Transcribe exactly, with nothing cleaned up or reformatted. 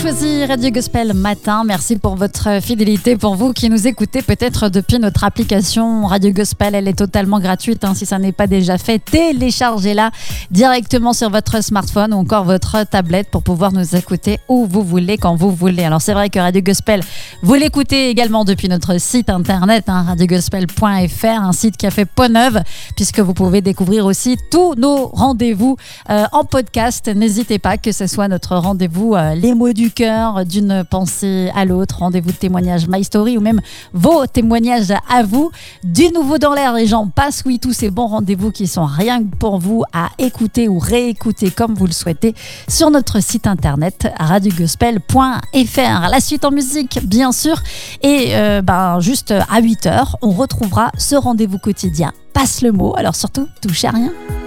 choisi Radio Gospel Matin. Merci pour votre fidélité. Pour vous qui nous écoutez peut-être depuis notre application Radio Gospel, elle est totalement gratuite. Hein, si ça n'est pas déjà fait, téléchargez-la directement sur votre smartphone ou encore votre tablette pour pouvoir nous écouter où vous voulez, quand vous voulez. Alors c'est vrai que Radio Gospel, vous l'écoutez également depuis notre site internet, hein, radio gospel point f r, un site qui a fait peau neuve puisque vous pouvez découvrir aussi tous nos rendez-vous euh, en podcast. N'hésitez pas, que ce soit notre rendez-vous euh, Les mots du cœur, d'une pensée à l'autre, rendez-vous de témoignage My Story ou même vos témoignages à vous, du nouveau dans l'air et j'en passe. Oui, tous ces bons rendez-vous qui sont rien que pour vous à écouter ou réécouter comme vous le souhaitez sur notre site internet radio gospel point f r. La suite en musique bien sûr et euh, ben, juste à huit heures on retrouvera ce rendez-vous quotidien Passe le mot. Alors surtout, touchez à rien.